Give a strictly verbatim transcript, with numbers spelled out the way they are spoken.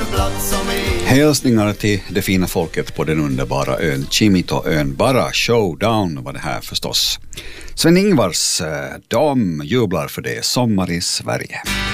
Hälsningar till det fina folket på den underbara ön Kimito-ön. Bara showdown var det här förstås. Sven-Ingvars eh, dam jublar för det. Sommar i Sverige.